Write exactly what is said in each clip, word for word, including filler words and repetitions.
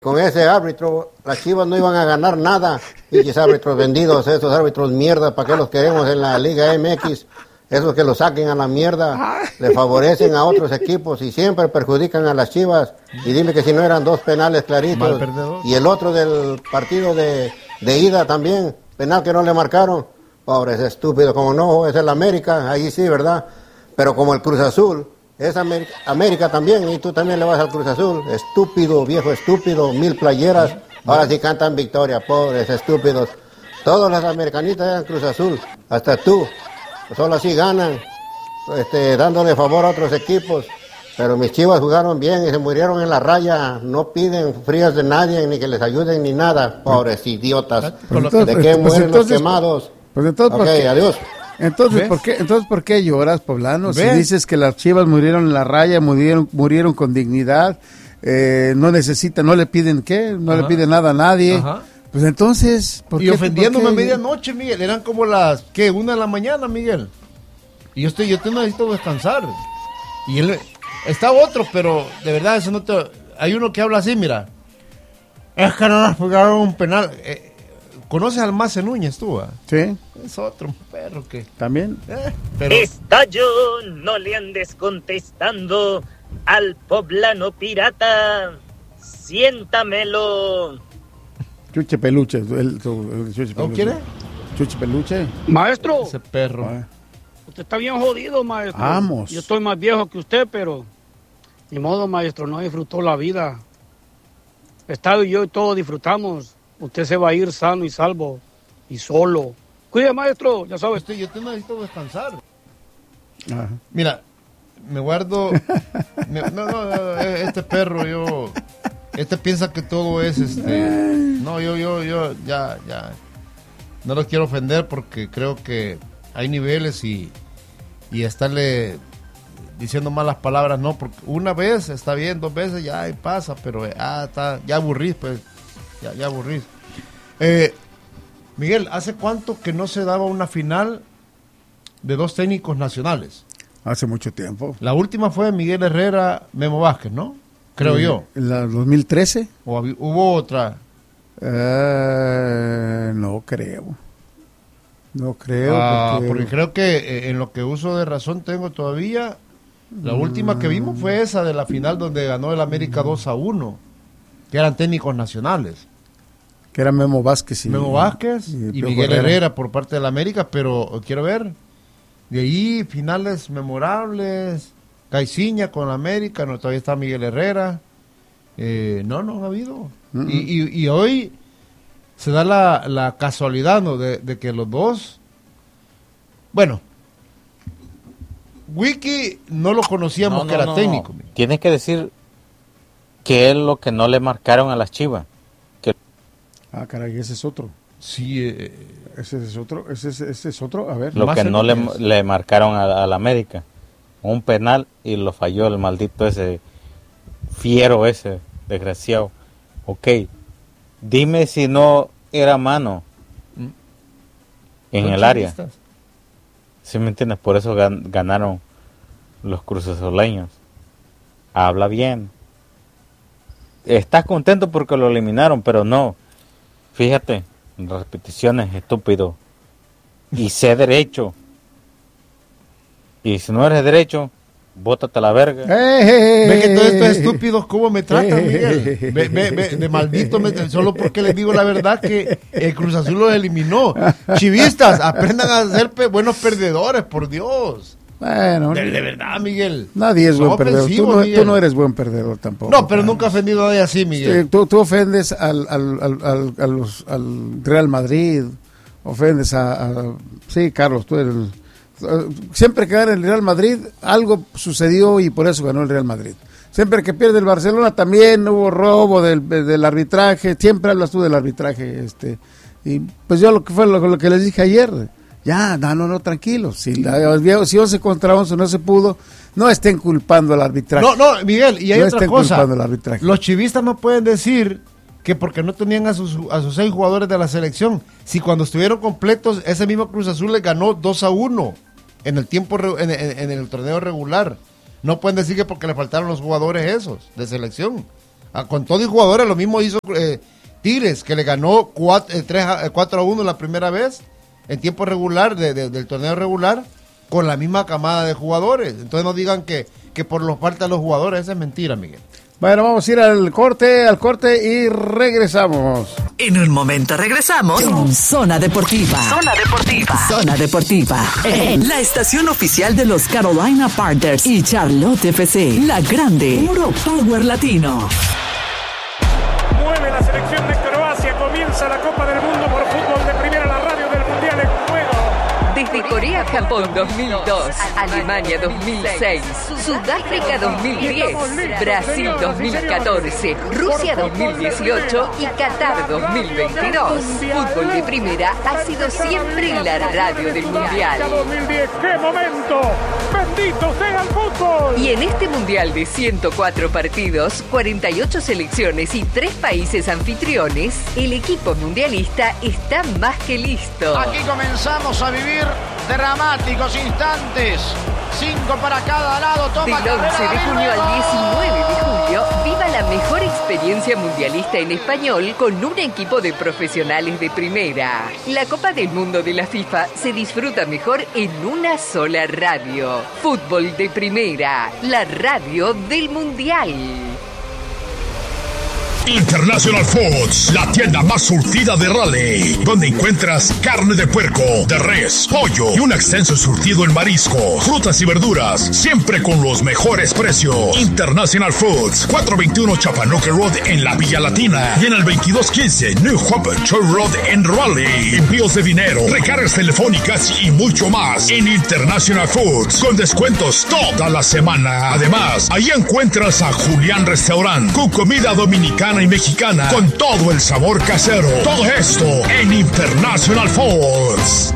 Con ese árbitro, las Chivas no iban a ganar nada. Pinches árbitros vendidos, esos árbitros mierda, ¿para qué los queremos en la Liga M X? Esos que los saquen a la mierda, le favorecen a otros equipos y siempre perjudican a las Chivas. Y dime que si no eran dos penales claritos. Y el otro del partido de, de ida también, penal que no le marcaron. Pobres estúpidos, como no, es el América, ahí sí, ¿verdad? Pero como el Cruz Azul, es América, América también, y tú también le vas al Cruz Azul. Estúpido, viejo estúpido, mil playeras. Ahora sí cantan victoria, pobres estúpidos. Todos los americanistas eran Cruz Azul, hasta tú. Solo así ganan, este, dándole favor a otros equipos. Pero mis Chivas jugaron bien y se murieron en la raya. No piden frías de nadie, ni que les ayuden, ni nada. Pobres idiotas. Entonces, ¿De qué pues, mueren entonces, los quemados? Pues entonces, ok, ¿por qué? adiós. Entonces, ¿por qué, entonces, ¿por qué lloras, poblano? Si ¿Ves? dices que las Chivas murieron en la raya, murieron, murieron con dignidad, eh, no necesitan, no le piden qué, no Ajá. le piden nada a nadie. Ajá. Pues entonces, ¿por Y qué? ofendiéndome por a qué? medianoche, Miguel. Eran como las, ¿qué? Una de la mañana, Miguel. Y yo estoy, yo te necesito descansar. Y él, está otro, pero de verdad, eso no te... Hay uno que habla así, mira. Es que no nos pegaron un penal. Eh, ¿Conoces al Mace Núñez tú? Ah? Sí, Es otro perro que... también. Eh, pero... Estallo, no le andes contestando al poblano pirata. Siéntamelo. Chuche Peluche. El, su- el Chuche ¿No Peluche. quiere? Chuche Peluche. Maestro, Ese perro. Ah, usted está bien jodido, maestro. Vamos. Yo estoy más viejo que usted, pero ni modo, maestro, no disfrutó la vida. Estado y yo y todos disfrutamos. Usted se va a ir sano y salvo y solo. Cuide, maestro, ya sabes. Yo te necesito descansar. ajá. Mira, me guardo... me- no, no, no, este perro, yo... Este piensa que todo es este... No, yo, yo, yo, ya, ya... No lo quiero ofender porque creo que hay niveles y... Y estarle diciendo malas palabras, no, porque una vez está bien, dos veces ya ahí pasa, pero eh, ah, está, ya aburrís, pues, ya, ya aburrís. Eh, Miguel, ¿hace cuánto que no se daba una final de dos técnicos nacionales? Hace mucho tiempo. La última fue Miguel Herrera, Memo Vázquez, ¿no? Creo Eh, yo. ¿En la dos mil trece? ¿O hab- hubo otra? Eh, no creo. No creo. Ah, porque- porque creo que eh, en lo que uso de razón tengo todavía, la última que vimos fue esa de la final donde ganó el América dos a uno, que eran técnicos nacionales. Que era Memo Vázquez y Memo Vázquez y y, Piojo Miguel Herrera. Herrera por parte del América, pero quiero ver, de ahí finales memorables, Caiciña con la América, no, todavía está Miguel Herrera, eh, no, no ha habido. Mm. y, y, y hoy se da la, la casualidad, ¿no? de, de que los dos, bueno, Wiki no lo conocíamos No, no, que era no, técnico. no. Tienes que decir qué es lo que no le marcaron a las Chivas. Que Ah, caray, ese es otro. Sí, eh, Ese es otro. Ese es, ese es otro. A ver. lo Más que no le, Núñez. le marcaron a, a la América. Un penal y lo falló el maldito ese fiero ese, desgraciado. Ok, dime si no era mano en ¿son el área. chivistas? ¿Sí me entiendes? Por eso gan- ganaron los crucesoleños. Habla bien. Estás contento porque lo eliminaron, pero no. Fíjate, repeticiones, estúpido. Y sé derecho. Y si no eres derecho, bótate a la verga. ¡Eh! Ve que todos estos estúpidos cómo me tratan, Miguel. Ve, ve, ve, de maldito, me- solo porque les digo la verdad que el Cruz Azul los eliminó. Chivistas, aprendan a ser pe- buenos perdedores, por Dios. Bueno, De, de verdad, Miguel. nadie es Son buen perdedor. Tú ofensivos, no, Miguel. tú no eres buen perdedor tampoco. No, pero Carlos. nunca he ofendido a nadie así, Miguel. Sí, tú, tú ofendes al, al, al, al, a los- al Real Madrid, ofendes a, a- Sí, Carlos, tú eres... el- siempre que gana el Real Madrid, algo sucedió y por eso ganó el Real Madrid. Siempre que pierde el Barcelona también hubo robo del, del arbitraje, siempre hablas tú del arbitraje. este Y pues yo lo que fue lo, lo que les dije ayer, ya, no, no, no, tranquilos. Si, la, si once contra once no se pudo, no estén culpando al arbitraje. No, no, Miguel, y hay No otra estén cosa. culpando al arbitraje. Los chivistas no pueden decir que porque no tenían a sus, a sus seis jugadores de la selección, si cuando estuvieron completos, ese mismo Cruz Azul les ganó dos a uno en el tiempo re- en, en- en el torneo regular. No pueden decir que porque le faltaron los jugadores esos de selección. a, con todos los jugadores. Lo mismo hizo eh, Tigres, que le ganó cuatro, eh, tres a, cuatro a uno la primera vez en tiempo regular de, de, del torneo regular, con la misma camada de jugadores. Entonces no digan que, que por los falta de los jugadores, esa es mentira, Miguel. Bueno, vamos a ir al corte, al corte y regresamos. En un momento regresamos con Zona Deportiva. Zona Deportiva. Zona Deportiva. En la estación oficial de los Carolina Panthers y Charlotte F C. La Grande. Puro Power Latino. Mueve la selección de Croacia. Comienza la Copa del Mundo por fútbol de primera, la radio del Mundial en juego. Desde Corea-Japón dos mil dos, Alemania dos mil seis, Sudáfrica dos mil diez, Brasil dos mil catorce, Rusia dos mil dieciocho y Qatar dos mil veintidós. Fútbol de primera ha sido siempre la radio del Mundial. dos mil diez, ¡qué momento! ¡Bendito sea el fútbol! Y en este Mundial de ciento cuatro partidos, cuarenta y ocho selecciones y tres países anfitriones, el equipo mundialista está más que listo. Aquí comenzamos a vivir dramáticos instantes. Cinco para cada lado. Toma Del once de junio al diecinueve de julio, viva la mejor experiencia mundialista en español con un equipo de profesionales de primera. La Copa del Mundo de la FIFA se disfruta mejor en una sola radio. Fútbol de primera, la radio del Mundial. International Foods, la tienda más surtida de Raleigh, donde encuentras carne de puerco, de res, pollo y un extenso surtido en mariscos, frutas y verduras, siempre con los mejores precios. International Foods, cuatrocientos veintiuno Chapanuque Road en la Villa Latina y en el veintidós quince New Hope Church Road en Raleigh. Envíos de dinero, recargas telefónicas y mucho más en International Foods, con descuentos toda la semana. Además, ahí encuentras a Julián Restaurant, con comida dominicana y mexicana con todo el sabor casero. Todo esto en International Foods.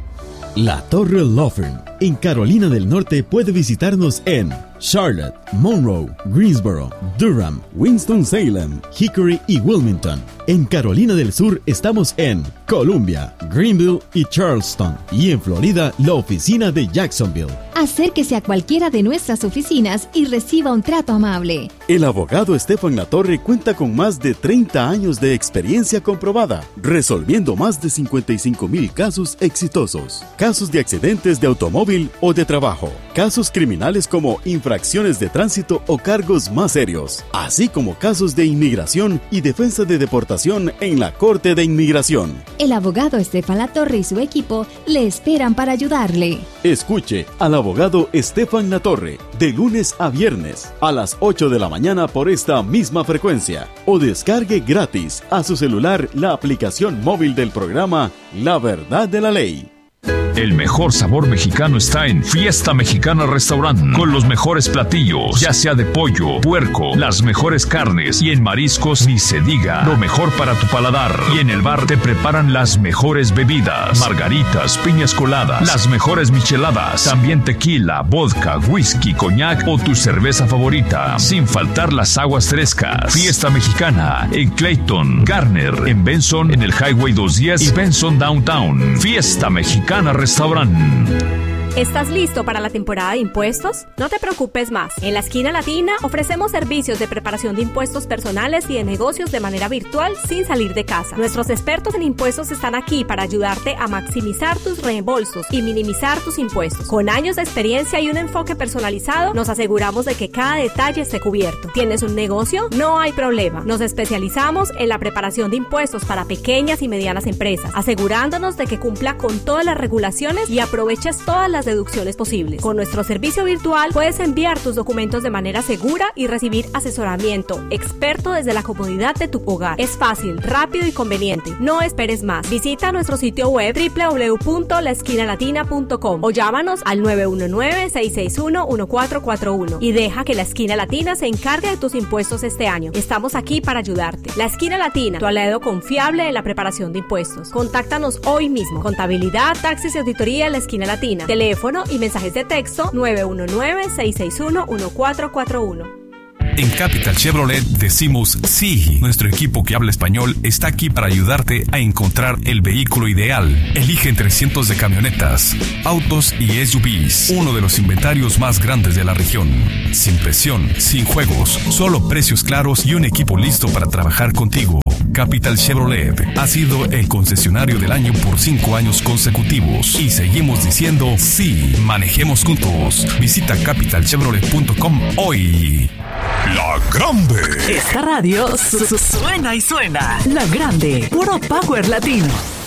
La Torre Law Firm en Carolina del Norte puede visitarnos en Charlotte, Monroe, Greensboro, Durham, Winston-Salem, Hickory y Wilmington. En Carolina del Sur estamos en Columbia, Greenville y Charleston. Y en Florida, la oficina de Jacksonville. Acérquese a cualquiera de nuestras oficinas y reciba un trato amable. El abogado Estefan Latorre cuenta con más de treinta años de experiencia comprobada, resolviendo más de cincuenta y cinco mil casos exitosos. Casos de accidentes de automóvil o de trabajo, casos criminales como infracciones de tránsito o cargos más serios, así como casos de inmigración y defensa de deportación en la Corte de Inmigración. El abogado Estefan Latorre y su equipo le esperan para ayudarle. Escuche al abogado Estefan Latorre de lunes a viernes a las ocho de la mañana por esta misma frecuencia o descargue gratis a su celular la aplicación móvil del programa La Verdad de la Ley. El mejor sabor mexicano está en Fiesta Mexicana Restaurant, con los mejores platillos, ya sea de pollo, puerco, las mejores carnes, y en mariscos ni se diga, lo mejor para tu paladar. Y en el bar te preparan las mejores bebidas, margaritas, piñas coladas, las mejores micheladas, también tequila, vodka, whisky, coñac o tu cerveza favorita, sin faltar las aguas frescas. Fiesta Mexicana en Clayton, Garner, en Benson, en el Highway doscientos diez y Benson Downtown. Fiesta Mexicana Restaurant. ¿Estás listo para la temporada de impuestos? No te preocupes más. En la Esquina Latina ofrecemos servicios de preparación de impuestos personales y de negocios de manera virtual sin salir de casa. Nuestros expertos en impuestos están aquí para ayudarte a maximizar tus reembolsos y minimizar tus impuestos. Con años de experiencia y un enfoque personalizado, nos aseguramos de que cada detalle esté cubierto. ¿Tienes un negocio? No hay problema. Nos especializamos en la preparación de impuestos para pequeñas y medianas empresas, asegurándonos de que cumpla con todas las regulaciones y aproveches todas las deducciones posibles. Con nuestro servicio virtual puedes enviar tus documentos de manera segura y recibir asesoramiento experto desde la comodidad de tu hogar. Es fácil, rápido y conveniente. No esperes más. Visita nuestro sitio web doble u doble u doble u punto la esquina latina punto com o llámanos al nueve uno nueve, seis seis uno, uno cuatro cuatro uno y deja que la Esquina Latina se encargue de tus impuestos este año. Estamos aquí para ayudarte. La Esquina Latina, tu aliado confiable en la preparación de impuestos. Contáctanos hoy mismo. Contabilidad, taxis y auditoría en la Esquina Latina. Teléfono y mensajes de texto nueve uno nueve, seis seis uno, uno cuatro cuatro uno. En Capital Chevrolet decimos sí. Nuestro equipo que habla español está aquí para ayudarte a encontrar el vehículo ideal. Elige entre cientos de camionetas, autos y S U Vs. Uno de los inventarios más grandes de la región. Sin presión, sin juegos, solo precios claros y un equipo listo para trabajar contigo. Capital Chevrolet ha sido el concesionario del año por cinco años consecutivos y seguimos diciendo sí. Manejemos juntos. Visita capital chevrolet punto com hoy. La Grande. Esta radio su- su- suena y suena. La Grande, puro power latino.